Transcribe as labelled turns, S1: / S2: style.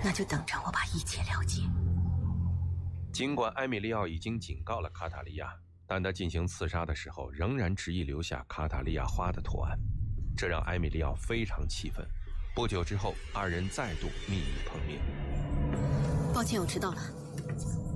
S1: 那就等着我把一切了结。
S2: 尽管埃米利奥已经警告了卡塔利亚，但他进行刺杀的时候仍然执意留下卡塔利亚花的图案，这让埃米利奥非常气愤。不久之后，二人再度秘密碰面。
S1: 抱歉，我迟到了。